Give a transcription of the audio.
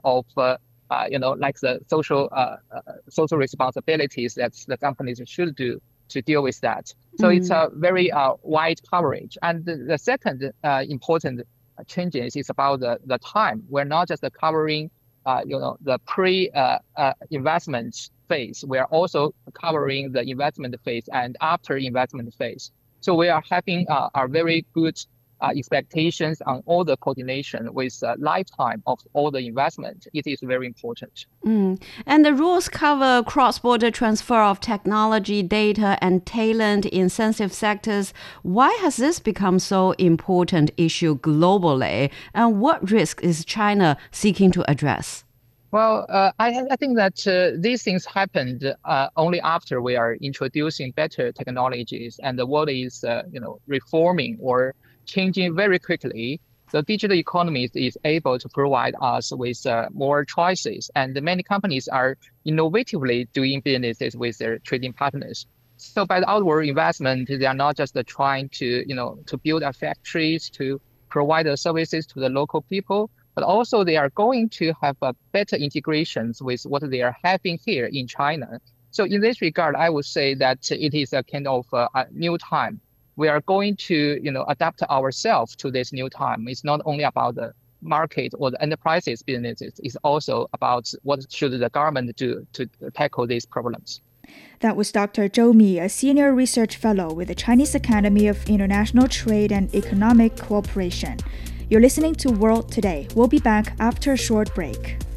of like the social responsibilities that the companies should do to deal with that. So it's a very wide coverage. And the second important changes is about the time. We're not just covering the pre-investment phase. We are also covering the investment phase and after investment phase. So we are having a very good expectations on all the coordination with lifetime of all the investment. It is very important. And the rules cover cross-border transfer of technology, data, and talent in sensitive sectors. Why has this become so important issue globally? And what risk is China seeking to address? Well, I think that these things happened only after we are introducing better technologies and the world is, reforming or changing very quickly. The digital economy is able to provide us with more choices, and many companies are innovatively doing businesses with their trading partners. So by the outward investment, they are not just trying to build factories to provide the services to the local people, but also they are going to have better integrations with what they are having here in China. So in this regard, I would say that it is a kind of a new time. We are going to, adapt ourselves to this new time. It's not only about the market or the enterprises businesses. It's also about what should the government do to tackle these problems. That was Dr. Zhou Mi, a senior research fellow with the Chinese Academy of International Trade and Economic Cooperation. You're listening to World Today. We'll be back after a short break.